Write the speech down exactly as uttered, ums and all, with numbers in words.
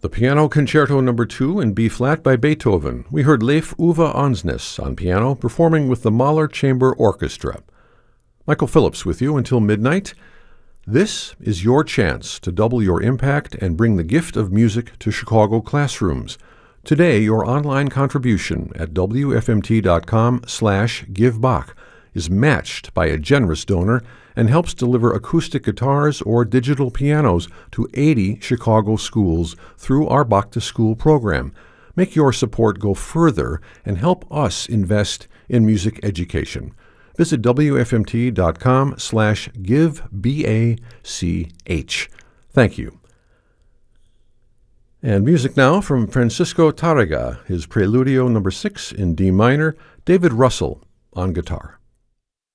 The Piano Concerto Number two in B-flat by Beethoven. We heard Leif Uwe Ansnes on piano, performing with the Mahler Chamber Orchestra. Michael Phillips with you until midnight. This is your chance to double your impact and bring the gift of music to Chicago classrooms. Today, your online contribution at W F M T dot com slash give Bach is matched by a generous donor and helps deliver acoustic guitars or digital pianos to eighty Chicago schools through our Bach to School program. Make your support go further and help us invest in music education. Visit W F M T dot com slash give B A C H. Thank you. And music now from Francisco Tarrega, his Preludio number six in D minor, David Russell on guitar.